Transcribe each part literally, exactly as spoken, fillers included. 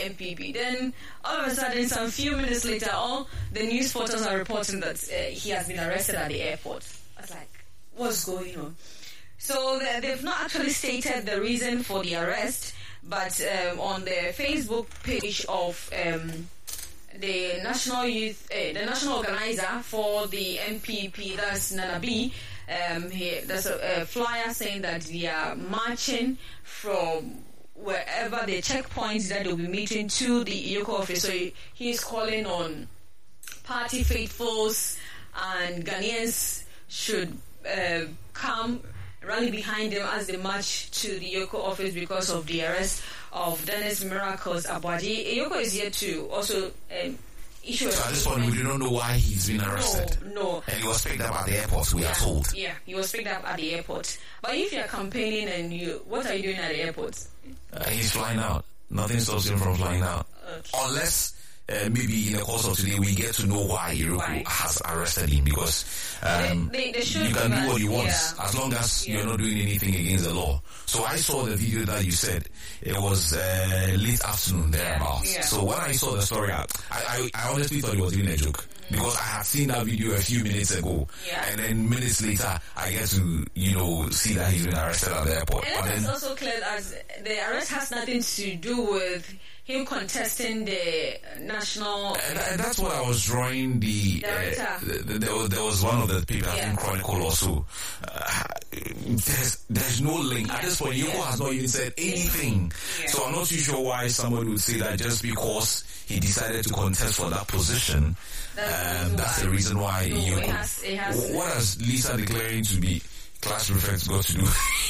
the M P P. Then all of a sudden, some few minutes later, all the news portals are reporting that uh, he has been arrested at the airport. I was like, what's going on? So they, they've not actually stated the reason for the arrest, but um, on the Facebook page of um, the National Youth, uh, the National Organizer for the M P P, that's Nana B, um, he, there's a, a flyer saying that they are marching from wherever the checkpoints that they'll be meeting to the Iyoko office. So he, he's calling on party faithfuls and Ghanaians should uh, come rally behind them as they march to the Iyoko office because of the arrest of Dennis Miracles Abuaji. Iyoko is here to also um, issue a So at this point, we do not know why he's been arrested. No, no. And he was picked up at the airport, we yeah, are told. Yeah, he was picked up at the airport. But if you're campaigning and you, what are you doing at the airport? Uh, he's flying out. Nothing stops him from flying out. Okay. Unless uh, maybe in the course of today we get to know why Iyoko Why? has arrested him, because um, They- they- they should you can give do what us- you want yeah. as long as Yeah. you're not doing anything against the law. So I saw the video that you said. It was uh, late afternoon thereabouts. yeah. So when I saw the story, I, I, I honestly thought it was even a joke. Because I had seen that video a few minutes ago, Yeah. and then minutes later, I get to, you know, see that he's been arrested at the airport. And But it's then, also clear as the arrest has nothing to do with him contesting the national. And, and that's what I was drawing the, Director. uh, the, the there, was, there was one of the people, I Yeah. think Chronicle also. Uh, there's, there's no link. At this point, Iyoko Yeah. has not even said anything. Yeah. So I'm not too sure why someone would say that just because he decided to contest for that position, That's um, the that's reason the reason why No, Iyoko... it has- it has- Wh- what has Lisa declaring to be class prefect got to do?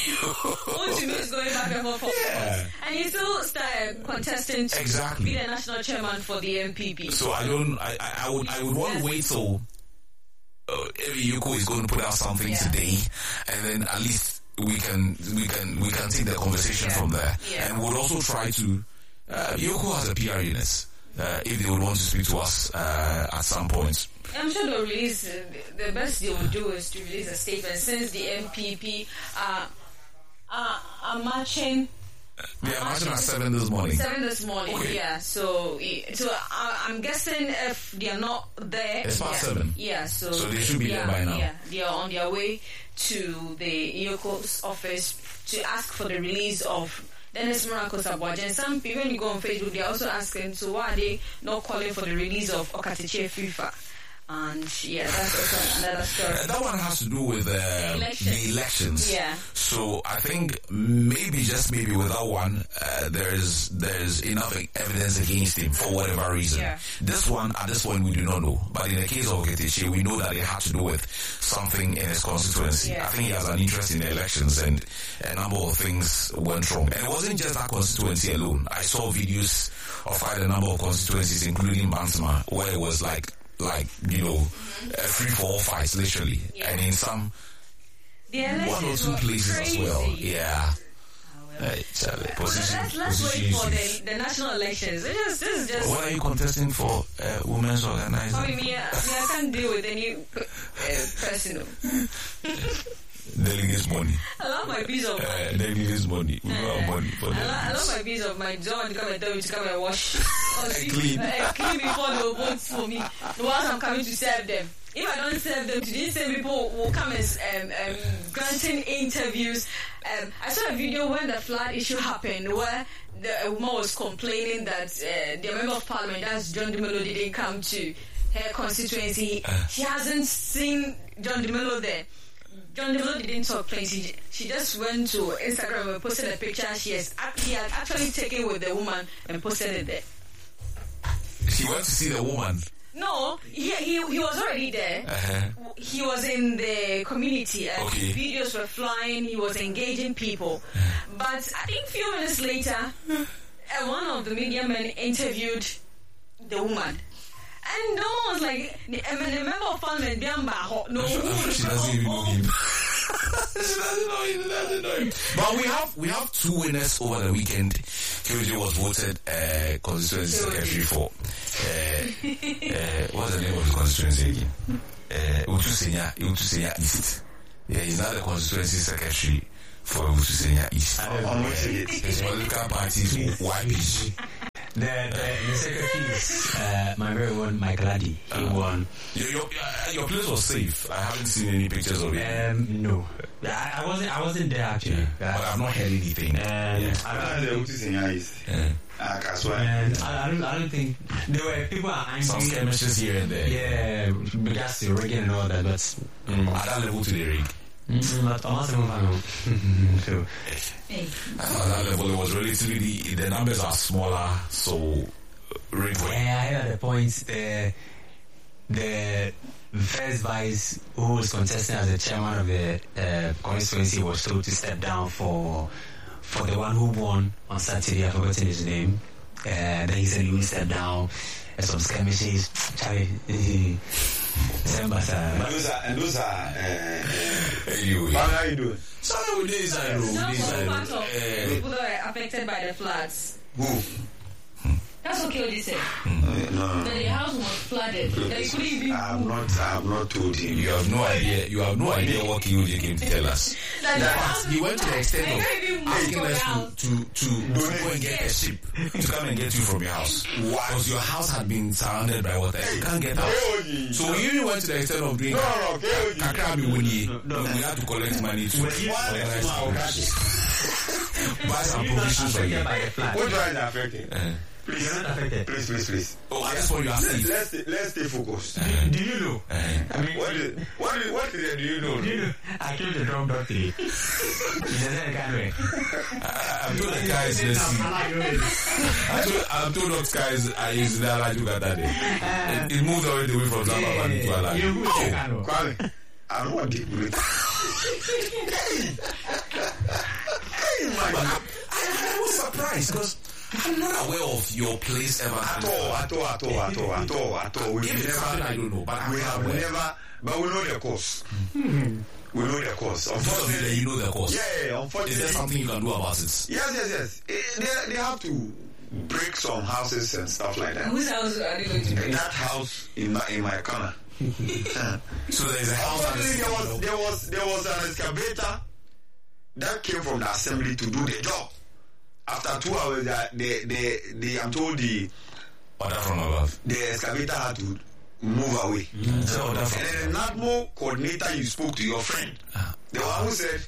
What to me is going back and forth. Yeah. And he still started contesting to Exactly. be the national chairman for the M P P. So I don't. I, I, I would. I would want to wait till uh, if Iyoko is going to put out something Yeah. today, and then at least we can we can we can take the conversation Yeah. from there, Yeah. and we'll also try to. Uh, Iyoko has a P R unit. Uh, if they would want to speak to us uh, at some point. I'm sure they'll release, uh, the best they will do is to release a statement since the M P P are, are, are marching. They are marching at seven this morning. Seven this morning, Okay. yeah. So, eh, so uh, I'm guessing if they are not there, It's past yeah, seven. Yeah, so So they should be there are- by now. Yeah, they are on their way to the Iyoko's office to ask for the release of Dennis Miracles Abuaji. And some people, when you go on Facebook, they're also asking, so why are they not calling for the release of Okatiche FIFA? And yeah, that's also another story. Uh, that one has to do with uh, the, elections. elections. Yeah. So I think maybe just maybe with that one, uh, there's there's enough evidence against him for whatever reason. Yeah. This one, at this point, we do not know. But in the case of Oketiche, we know that it had to do with something in his constituency. Yeah. I think he has an interest in the elections, and a number of things went wrong. And it wasn't just that constituency alone. I saw videos of quite a number of constituencies, including Bantama, where it was like. like, you know, uh, free for all fights, literally. Yeah. And in some, The one or elections two were places crazy. as well. Yeah. well. Hey, Charlie, Well, position, let's, let's position wait for issues. the, the national elections. This is, this is just... What are you contesting for, uh, women's organizing? I mean, me, I, me, I can't deal with any uh, personal. Delegates money. I love my piece of Uh, delegates money. We want money for I, lo- I delegates. love my piece of mind. Don't want to come and tell me to come and wash. Or And see- clean. uh, clean before they will vote for me. Whilst I'm coming to serve them. If I don't serve them, today same people will come and um, um, granting interviews. Um, I saw a video when the flood issue happened where the a woman was complaining that uh, the member of parliament, that's John DeMello, didn't come to her constituency. Uh. She hasn't seen John DeMello there. John DeMello didn't talk plenty. She just went to Instagram and posted a picture she has actually, had actually taken with the woman and posted it there. She went to see the woman. No, he, he, he was already there. Uh-huh. He was in the community. Uh, Okay. Videos were flying. He was engaging people. But I think a few minutes later, uh, one of the media men interviewed the woman. And no one was like, the, I mean, the member of parliament, Biamba, no, I'm sure, I'm sure she doesn't even know him. She doesn't know him. She doesn't know him. But we have we have two winners over the weekend. K O J was voted uh, constituency secretary for. Uh, uh, what's the name of the constituency again? Uh, Utusenya Utusenya East. Yeah, he's now the constituency secretary for Utusenya East. On which Uh, his political party is Y P G. the, the, the secretary is uh, my very own Michael Addy. He uh, won. Your, your, your place was safe. I haven't seen any pictures of it. Um, no. I, I wasn't I wasn't there actually. Yeah. But I've not heard anything. Um, yeah. I don't know what is in your eyes. Yeah. And I, I don't I don't think there were people are angry. Some skirmishes here and there. Yeah, because the rigging and all that, but mm. at that level to the rig. Mm-hmm, but almost so hey. At that level it was relatively the, the numbers are smaller, so rig. Yeah, at the points the the first vice who was contesting as the chairman of the uh, constituency was told to step down for for the one who won on Saturday. I've forgotten his name. Uh, then he said he will step down. And some skirmishes. Charlie. And those are, and those are, uh, anyway. How are you doing? So, this I know. This I know. People that are affected by the floods. Who? That's what K O D said. Mm. Uh, no, no. That the house was flooded. That he couldn't even I have not, I have not told him. You have no idea. You have no idea what K O D came to tell us. That that he went to the extent of asking us to to to, to go and get a ship to come and get you from your house. Because your house had been surrounded by water. You can't get out. So we even went to the extent of doing. No, no, Kakrabi Wuni. We had to collect money to buy some provisions for you. What do I affect? Please, please, please, please. Oh, I just want you to let's, let's, stay, let's stay focused. Uh, do, do you know? Uh, I mean, what is, what is, what is, do you know? Do you know? I killed the drum dog today. I'm told the guys, listen. I'm told those guys are using that like you got that day. It moved already away from Zambaba to Alali. Oh, Kwame, I don't want to deal with it. Hey, my I was surprised because I'm not aware of your place ever. At all, at all, at all, at all, at all, at all. We never, I don't know, but we have never, but we know the course. Mm-hmm. We know the course. Unfortunately, you know the course. Yeah, unfortunately. Is there something you can do about it? Yes, yes, yes. They, they have to break some houses and stuff like that. Whose house are they going to break? That house in my in my corner. So there is a house. Unfortunately, there was there was there was an excavator that came from the assembly to do the job. After two hours, they, they, they, I'm told the order from above. The excavator had to move away. Mm-hmm. So and then the NADMO coordinator, you spoke to your friend, ah. the one who said,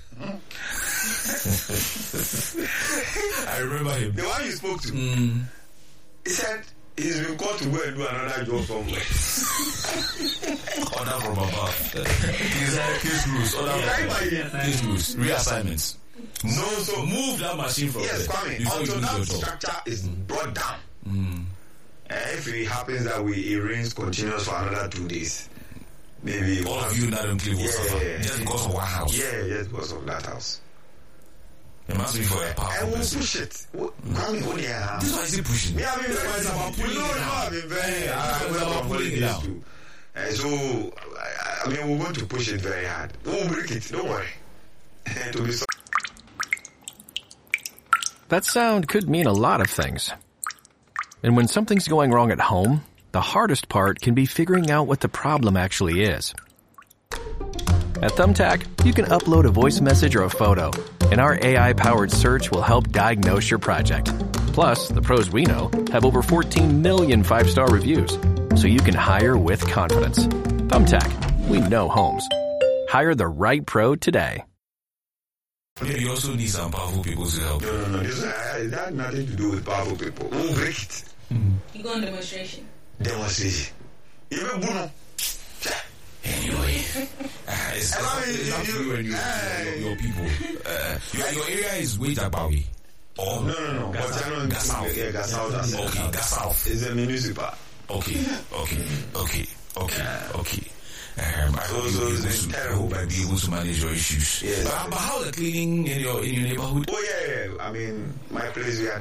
I remember him. The one you spoke to, mm. he said he's been called to go and do another job somewhere. Order from above. He's like case rules. Order from above. Case rules. Reassignments. No, so move that machine from yes, there. Kwame, until that structure is brought down. Mm. Uh, if it happens that we it rains continuous for another two days, maybe all of you not in Cleveland, yeah, yeah, just because of one house. Yeah, just because of that house. It must be for a powerful I will person. push it. Kwame, what do you have? This one is it pushing? Me, I've been very about pulling it down. I've been very about pulling it down. Uh, so, I, I mean, we're going to push it very hard. We'll break it. Don't worry. To be so. That sound could mean a lot of things. And when something's going wrong at home, the hardest part can be figuring out what the problem actually is. At Thumbtack, you can upload a voice message or a photo, and our A I-powered search will help diagnose your project. Plus, the pros we know have over fourteen million five-star reviews, so you can hire with confidence. Thumbtack, we know homes. Hire the right pro today. You also need some powerful people to help. No, no, no. This, uh, it had nothing to do with powerful people. We'll break it. Mm-hmm. You go on demonstration. Demonstration. Even Bruno. Anyway, uh, it's not you, you and your, uh, your, your people. Uh, your, your area is Wetabawi. Oh no, no, no. Gasau. Gasau. Yeah, Gasau. Okay, Gasau. It's a municipal. Okay, okay, okay, okay, okay. Um, I hope so, you'll, be able to, I hope I'll be able to manage your issues. Yes. But, but how the cleaning in your in your neighborhood? Oh yeah, yeah. I mean, my place we are